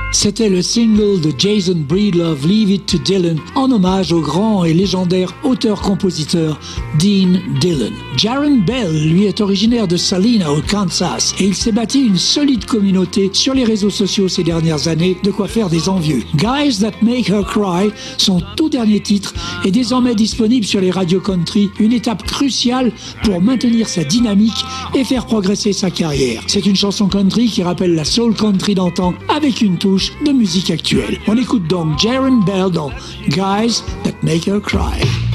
C'était le single de Jason Breedlove, Leave It to Dylan, en hommage au grand et légendaire auteur-compositeur Dean Dillon. Jaron Bell, lui, est originaire de Salina, au Kansas, et il s'est bâti une solide communauté sur les réseaux sociaux ces dernières années, de quoi faire des envieux. Guys That Make Her Cry, son tout dernier titre, est désormais disponible sur les radios country, une étape cruciale pour maintenir sa dynamique et faire progresser sa carrière. C'est une chanson country qui rappelle la soul country d'antan avec une touche de musique actuelle. On écoute donc Jaron Bell dans Guys That Make Her Cry.